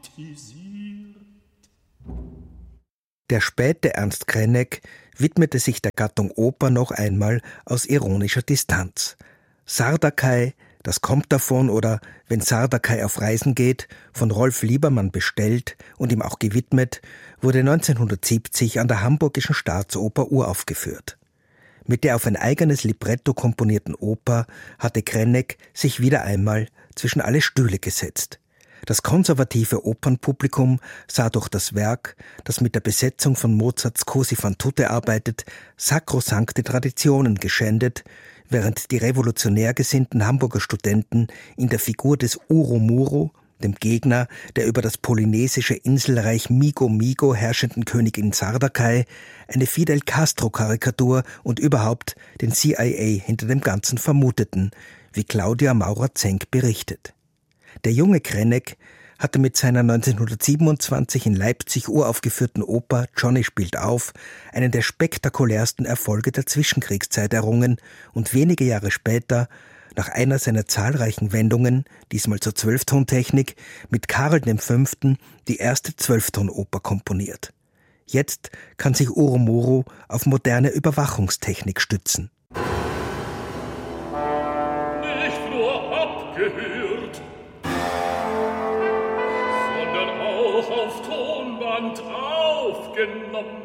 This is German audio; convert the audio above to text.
romantisiert. Der späte Ernst Krenek widmete sich der Gattung Oper noch einmal aus ironischer Distanz. Sardakai, das kommt davon, oder Wenn Sardakai auf Reisen geht, von Rolf Liebermann bestellt und ihm auch gewidmet, wurde 1970 an der Hamburgischen Staatsoper uraufgeführt. Mit der auf ein eigenes Libretto komponierten Oper hatte Krenek sich wieder einmal zwischen alle Stühle gesetzt. Das konservative Opernpublikum sah durch das Werk, das mit der Besetzung von Mozarts Cosi fan tutte arbeitet, sakrosankte Traditionen geschändet, während die revolutionär gesinnten Hamburger Studenten in der Figur des Urumuru, dem Gegner der über das polynesische Inselreich Migo Migo herrschenden Königin Sardakai, eine Fidel Castro-Karikatur und überhaupt den CIA hinter dem Ganzen vermuteten, wie Claudia Maurer-Zenk berichtet. Der junge Krenek hatte mit seiner 1927 in Leipzig uraufgeführten Oper Johnny spielt auf einen der spektakulärsten Erfolge der Zwischenkriegszeit errungen und wenige Jahre später, nach einer seiner zahlreichen Wendungen, diesmal zur Zwölftontechnik, mit Karl V. die erste Zwölftonoper komponiert. Jetzt kann sich Urumuru auf moderne Überwachungstechnik stützen. Nicht nur abgehört, sondern auch auf Tonband aufgenommen.